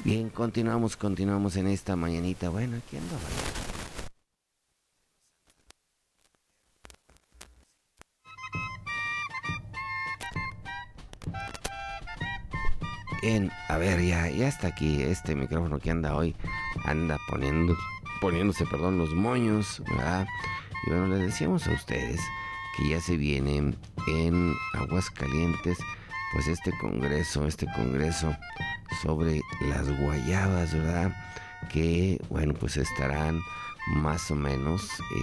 Bien, continuamos en esta mañanita. Bueno, aquí andaba. Bien, a ver, ya está aquí este micrófono que anda hoy. Anda poniéndose, los moños, ¿verdad? Y bueno, les decíamos a ustedes que ya se viene en Aguascalientes, pues este congreso sobre las guayabas, ¿verdad? Que, bueno, pues estarán más o menos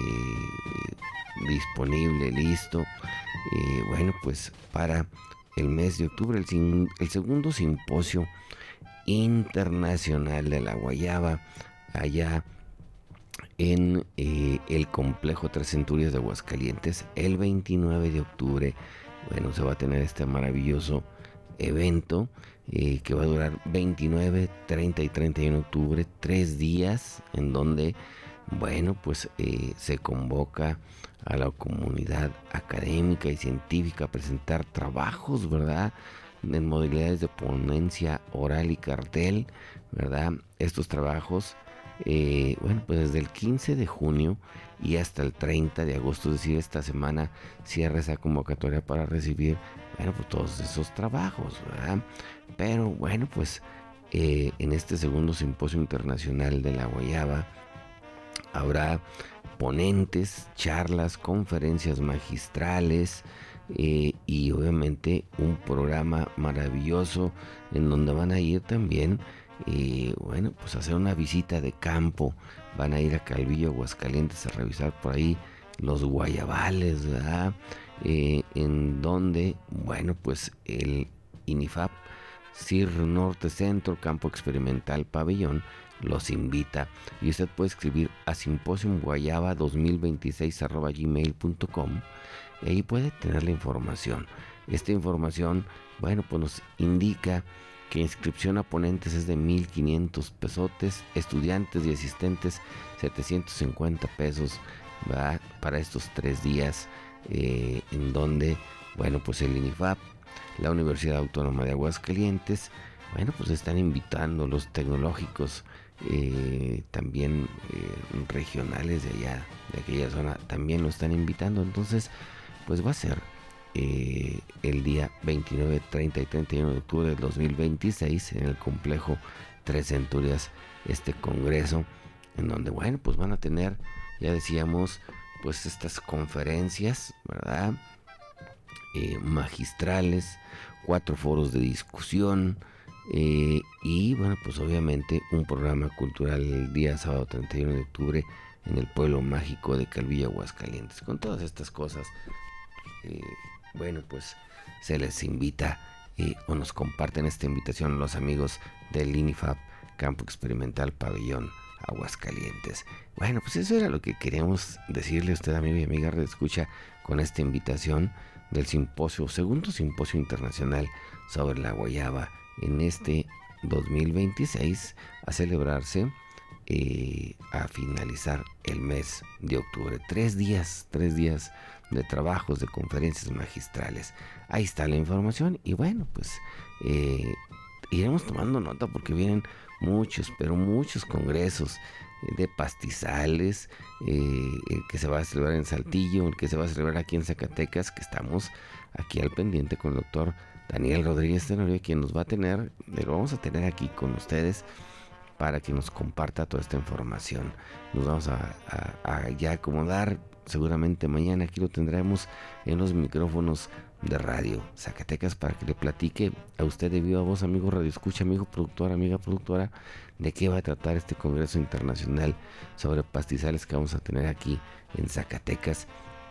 disponible, listo, bueno, pues para el mes de octubre, el segundo simposio internacional de la guayaba, allá en el complejo Tres Centurias de Aguascalientes, el 29 de octubre. Bueno, se va a tener este maravilloso evento que va a durar 29, 30 y 31 de octubre, 3 días en donde, bueno, pues se convoca a la comunidad académica y científica a presentar trabajos, ¿verdad?, en modalidades de ponencia oral y cartel, ¿verdad? Estos trabajos, bueno, pues desde el 15 de junio y hasta el 30 de agosto, es decir, esta semana cierra esa convocatoria para recibir, bueno, pues todos esos trabajos, ¿verdad? Pero bueno, pues en este segundo simposio internacional de la guayaba habrá ponentes, charlas, conferencias magistrales y obviamente un programa maravilloso en donde van a ir también, bueno, pues a hacer una visita de campo. Van a ir a Calvillo, Aguascalientes, a revisar por ahí los guayabales, ¿verdad? En donde, bueno, pues el INIFAP CIR Norte Centro, Campo Experimental Pabellón, los invita. Y usted puede escribir a simposiumguayaba2026@gmail.com y ahí puede tener la información. Esta información, bueno, pues nos indica que inscripción a ponentes es de 1,500 pesotes, estudiantes y asistentes 750 pesos, ¿verdad?, para estos 3 días, en donde, bueno, pues el INIFAP, la Universidad Autónoma de Aguascalientes, bueno, pues están invitando los tecnológicos, también regionales de allá, de aquella zona, también lo están invitando. Entonces, pues va a ser el día 29, 30 y 31 de octubre del 2026 en el complejo Tres Centurias, este congreso, en donde, bueno, pues van a tener, ya decíamos, pues estas conferencias, ¿verdad?, magistrales, 4 foros de discusión, y bueno, pues obviamente un programa cultural el día sábado 31 de octubre en el pueblo mágico de Calvillo, Aguascalientes. Con todas estas cosas, bueno, pues se les invita o nos comparten esta invitación los amigos del INIFAP Campo Experimental Pabellón Aguascalientes. Bueno, pues eso era lo que queríamos decirle a usted, amigo y amiga redescucha, con esta invitación del segundo simposio internacional sobre la guayaba en este 2026, a celebrarse a finalizar el mes de octubre. 3 días de trabajos, de conferencias magistrales. Ahí está la información y bueno, pues iremos tomando nota porque vienen muchos, pero muchos congresos de pastizales, el que se va a celebrar en Saltillo, el que se va a celebrar aquí en Zacatecas, que estamos aquí al pendiente con el doctor Daniel Rodríguez Tenorio, quien nos va a tener, lo vamos a tener aquí con ustedes para que nos comparta toda esta información. Nos vamos a ya acomodar. Seguramente mañana aquí lo tendremos en los micrófonos de Radio Zacatecas para que le platique a usted de viva voz, amigo radio escucha, amigo productor, amiga productora, de qué va a tratar este congreso internacional sobre pastizales que vamos a tener aquí en Zacatecas,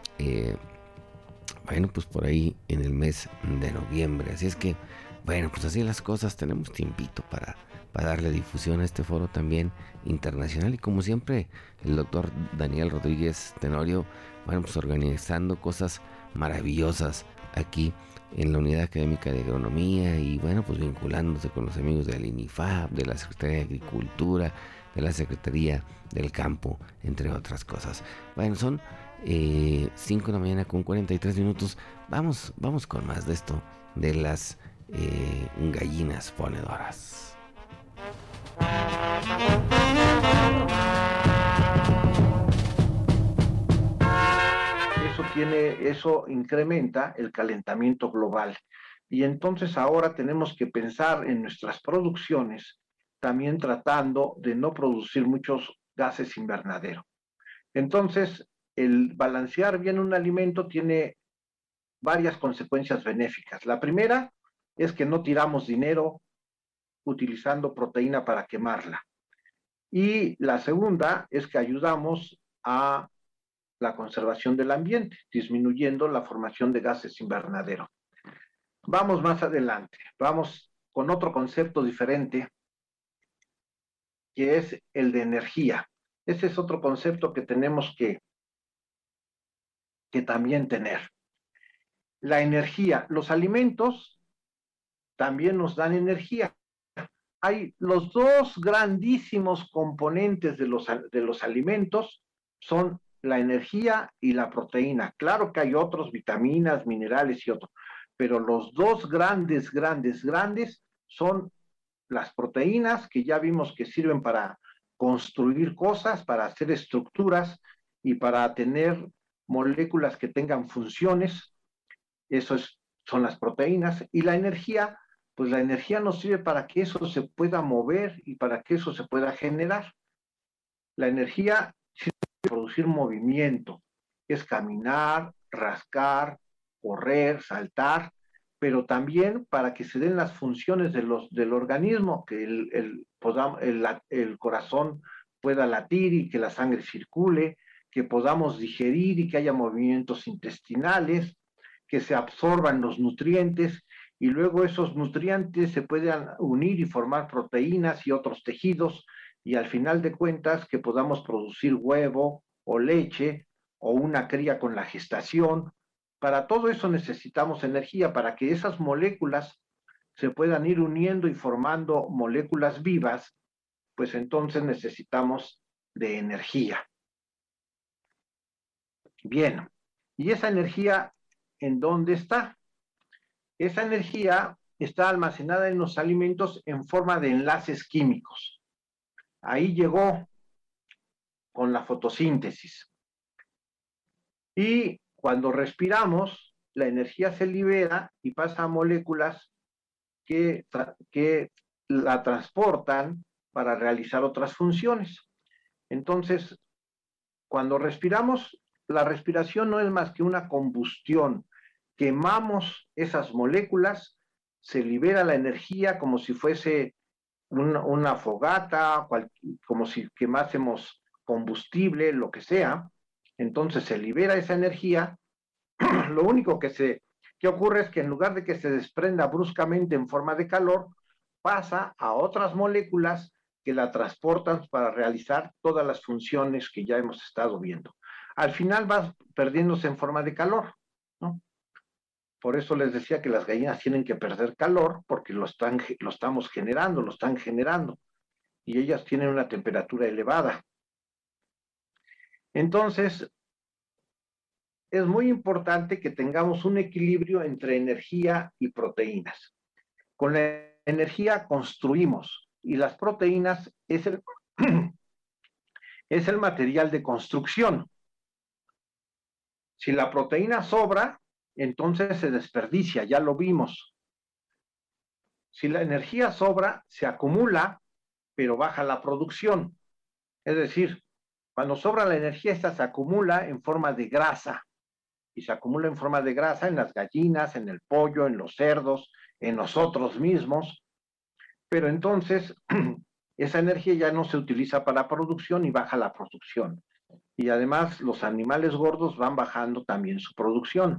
bueno, pues por ahí en el mes de noviembre. Así es que, bueno, pues así las cosas, tenemos tiempito para darle difusión a este foro también internacional. Y como siempre, el doctor Daniel Rodríguez Tenorio, bueno, pues organizando cosas maravillosas aquí en la Unidad Académica de Agronomía y bueno, pues vinculándose con los amigos del INIFAP, de la Secretaría de Agricultura, de la Secretaría del Campo, entre otras cosas. Bueno, son 5 de la mañana con 43 minutos. Vamos con más de esto, de las gallinas ponedoras. Eso incrementa el calentamiento global. Y entonces ahora tenemos que pensar en nuestras producciones, también tratando de no producir muchos gases invernadero. Entonces, el balancear bien un alimento tiene varias consecuencias benéficas. La primera es que no tiramos dinero utilizando proteína para quemarla. Y la segunda es que ayudamos a la conservación del ambiente, disminuyendo la formación de gases invernadero. Vamos más adelante, vamos con otro concepto diferente, que es el de energía. Ese es otro concepto que tenemos que también tener. La energía, los alimentos también nos dan energía. Hay los dos grandísimos componentes de los alimentos, son la energía y la proteína. Claro que hay otros, vitaminas, minerales y otros, pero los dos grandes son las proteínas, que ya vimos que sirven para construir cosas, para hacer estructuras y para tener moléculas que tengan funciones. Son las proteínas. Y la energía, pues la energía nos sirve para que eso se pueda mover y para que eso se pueda generar. La energía sirve para producir movimiento, es caminar, rascar, correr, saltar, pero también para que se den las funciones del organismo, que el corazón pueda latir y que la sangre circule, que podamos digerir y que haya movimientos intestinales, que se absorban los nutrientes y luego esos nutrientes se puedan unir y formar proteínas y otros tejidos y al final de cuentas que podamos producir huevo o leche o una cría con la gestación. Para todo eso necesitamos energía, para que esas moléculas se puedan ir uniendo y formando moléculas vivas, pues entonces necesitamos de energía. Bien, ¿y esa energía en dónde está? Esa energía está almacenada en los alimentos en forma de enlaces químicos. Ahí llegó con la fotosíntesis. Y cuando respiramos, la energía se libera y pasa a moléculas que la transportan para realizar otras funciones. Entonces, cuando respiramos, la respiración no es más que una combustión. Quemamos esas moléculas, se libera la energía como si fuese una fogata, como si quemásemos combustible, lo que sea. Entonces se libera esa energía. Lo único que ocurre es que en lugar de que se desprenda bruscamente en forma de calor, pasa a otras moléculas que la transportan para realizar todas las funciones que ya hemos estado viendo. Al final va perdiéndose en forma de calor, ¿no? Por eso les decía que las gallinas tienen que perder calor porque lo estamos generando, lo están generando y ellas tienen una temperatura elevada. Entonces, es muy importante que tengamos un equilibrio entre energía y proteínas. Con la energía construimos y las proteínas es el material de construcción. Si la proteína sobra, entonces se desperdicia, ya lo vimos. Si la energía sobra, se acumula, pero baja la producción. Es decir, cuando sobra la energía, esta se acumula en forma de grasa. Y se acumula en forma de grasa en las gallinas, en el pollo, en los cerdos, en nosotros mismos. Pero entonces, esa energía ya no se utiliza para producción y baja la producción. Y además, los animales gordos van bajando también su producción.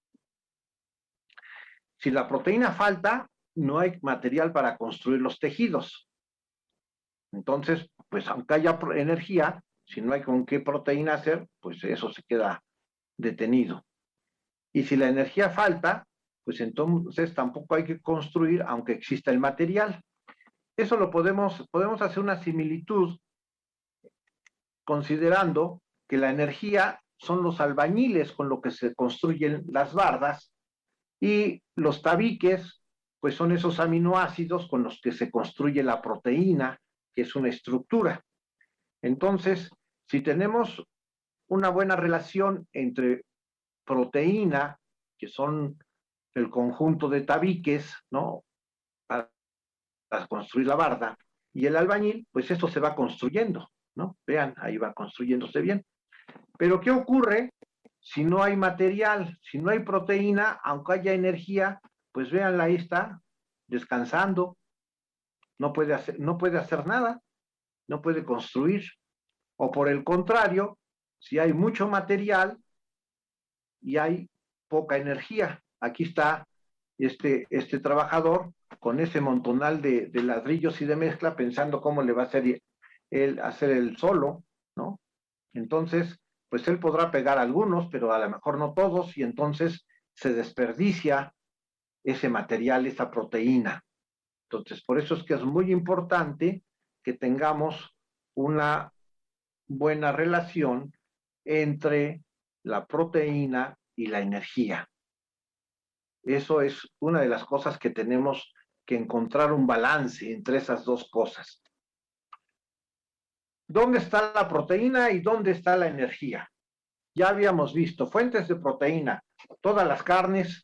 Si la proteína falta, no hay material para construir los tejidos. Entonces, pues aunque haya energía, si no hay con qué proteína hacer, pues eso se queda detenido. Y si la energía falta, pues entonces tampoco hay que construir, aunque exista el material. Eso podemos hacer una similitud considerando que la energía son los albañiles con lo que se construyen las bardas y los tabiques, pues son esos aminoácidos con los que se construye la proteína que es una estructura. Entonces, si tenemos una buena relación entre proteína, que son el conjunto de tabiques, ¿no? Para construir la barda, y el albañil, pues esto se va construyendo, ¿no? Vean, ahí va construyéndose bien. Pero ¿qué ocurre si no hay material, si no hay proteína, aunque haya energía? Pues véanla, ahí está, descansando, no puede hacer nada, no puede construir. O por el contrario, si hay mucho material y hay poca energía. Aquí está este trabajador con ese montonal de ladrillos y de mezcla pensando cómo le va a hacer el solo, ¿no? Entonces, pues él podrá pegar algunos, pero a lo mejor no todos, y entonces se desperdicia ese material, esa proteína. Entonces, por eso es que es muy importante que tengamos una buena relación entre la proteína y la energía. Eso es una de las cosas que tenemos que encontrar un balance entre esas dos cosas. ¿Dónde está la proteína y dónde está la energía? Ya habíamos visto fuentes de proteína, todas las carnes,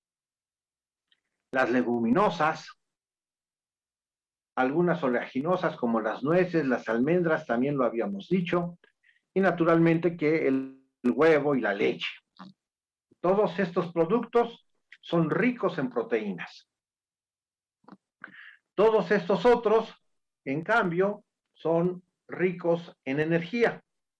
las leguminosas, algunas oleaginosas como las nueces, las almendras, también lo habíamos dicho, y naturalmente que el huevo y la leche. Todos estos productos son ricos en proteínas. Todos estos otros, en cambio, son ricos en energía.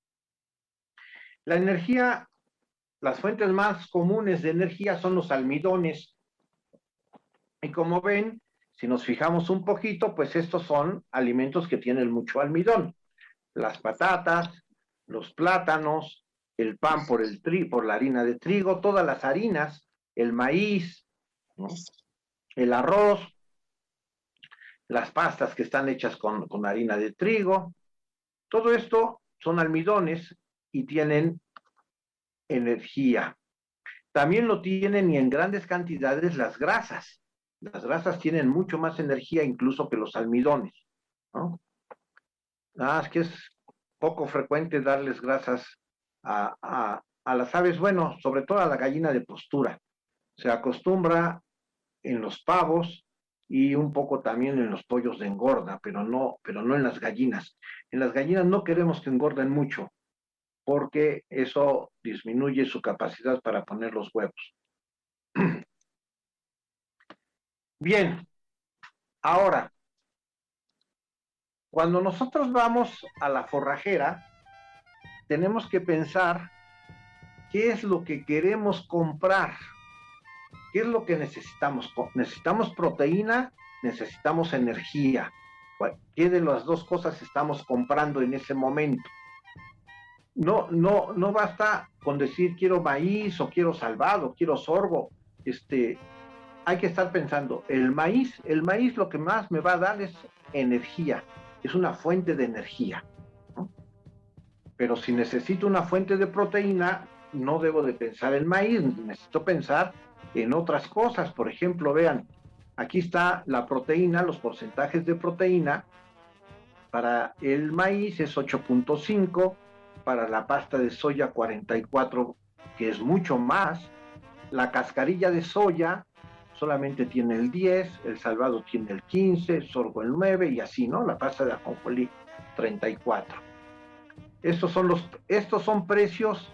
La energía, las fuentes más comunes de energía son los almidones. Y como ven, si nos fijamos un poquito, pues estos son alimentos que tienen mucho almidón. Las patatas, los plátanos, el pan por la harina de trigo, todas las harinas, el maíz, ¿no? El arroz, las pastas que están hechas con harina de trigo. Todo esto son almidones y tienen energía. También lo tienen y en grandes cantidades las grasas. Las grasas tienen mucho más energía incluso que los almidones, ¿no? Es que es poco frecuente darles grasas a las aves, bueno, sobre todo a la gallina de postura. Se acostumbra en los pavos y un poco también en los pollos de engorda, pero no en las gallinas. En las gallinas no queremos que engorden mucho, porque eso disminuye su capacidad para poner los huevos. Bien, ahora, cuando nosotros vamos a la forrajera, tenemos que pensar qué es lo que queremos comprar, qué es lo que necesitamos. Necesitamos proteína, necesitamos energía. ¿Qué de las dos cosas estamos comprando en ese momento? No basta con decir quiero maíz o quiero salvado, quiero sorgo. Hay que estar pensando, el maíz lo que más me va a dar es energía, es una fuente de energía, ¿no? Pero si necesito una fuente de proteína, no debo de pensar en maíz, necesito pensar en otras cosas. Por ejemplo, vean, aquí está la proteína, los porcentajes de proteína. Para el maíz es 8.5, para la pasta de soya 44, que es mucho más. La cascarilla de soya solamente tiene el 10, el salvado tiene el 15, el sorgo el 9 y así, ¿no? La pasta de ajonjolí 34. Estos son precios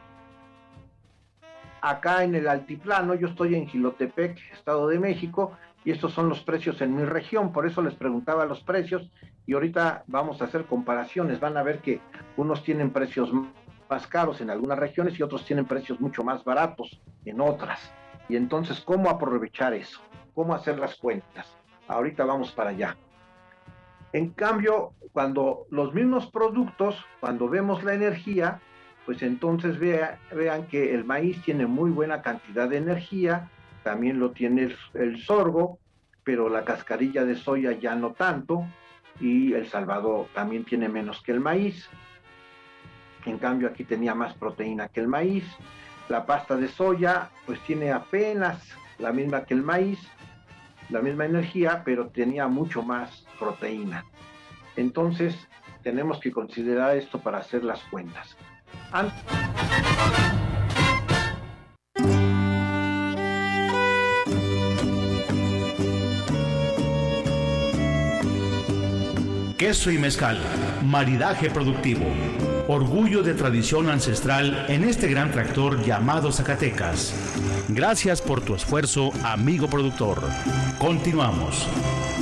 acá en el altiplano. Yo estoy en Jilotepec, Estado de México, y estos son los precios en mi región. Por eso les preguntaba los precios, y ahorita vamos a hacer comparaciones. Van a ver que unos tienen precios más caros en algunas regiones y otros tienen precios mucho más baratos en otras. Y entonces, ¿cómo aprovechar eso? ¿Cómo hacer las cuentas? Ahorita vamos para allá. En cambio, cuando los mismos productos, cuando vemos la energía, pues entonces vean que el maíz tiene muy buena cantidad de energía, también lo tiene el sorgo, pero la cascarilla de soya ya no tanto, y el salvado también tiene menos que el maíz. En cambio, aquí tenía más proteína que el maíz. La pasta de soya, pues tiene apenas la misma que el maíz, la misma energía, pero tenía mucho más proteína. Entonces, tenemos que considerar esto para hacer las cuentas. Queso y mezcal, maridaje productivo, orgullo de tradición ancestral en este gran tractor llamado Zacatecas. Gracias por tu esfuerzo, amigo productor. Continuamos.